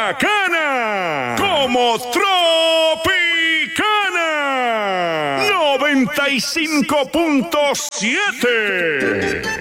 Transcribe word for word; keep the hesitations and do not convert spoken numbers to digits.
bacana como Tropicana noventa y cinco punto siete.